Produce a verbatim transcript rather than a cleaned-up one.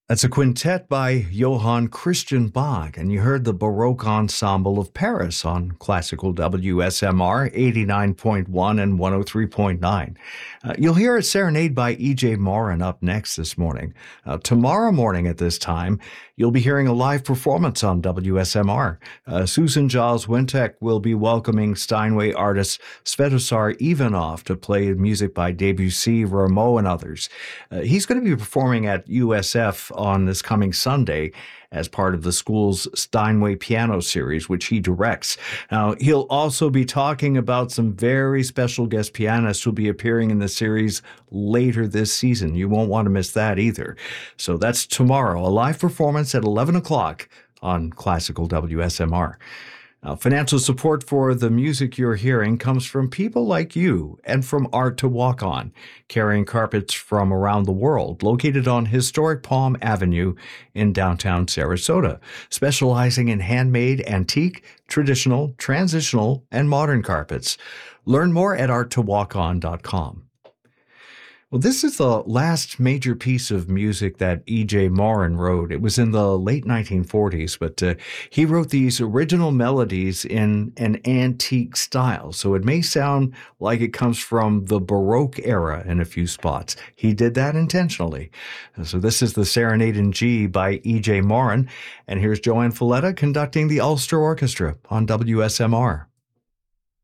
That's a quintet by Johann Christian Bach, and you heard the Baroque Ensemble of Paris on classical W S M R eighty-nine point one and one oh three point nine. Uh, you'll hear a serenade by E J Morin up next this morning. Uh, tomorrow morning at this time, you'll be hearing a live performance on W S M R. Uh, Susan Giles Wintek will be welcoming Steinway artist Svetozar Ivanov to play music by Debussy, Rameau, and others. Uh, he's going to be performing at U S F on this coming Sunday as part of the school's Steinway Piano Series, which he directs. Now, he'll also be talking about some very special guest pianists who'll be appearing in the series later this season. You won't want to miss that either. So that's tomorrow, a live performance at eleven o'clock on Classical W S M R. Now, financial support for the music you're hearing comes from people like you and from Art to Walk On, carrying carpets from around the world, located on historic Palm Avenue in downtown Sarasota, specializing in handmade, antique, traditional, transitional, and modern carpets. Learn more at art to walk on dot com. Well, this is the last major piece of music that E J Morin wrote. It was in the late nineteen forties, but uh, he wrote these original melodies in an antique style, so it may sound like it comes from the Baroque era in a few spots. He did that intentionally. So this is the Serenade in G by E J Morin, and here's Joanne Falletta conducting the Ulster Orchestra on W S M R.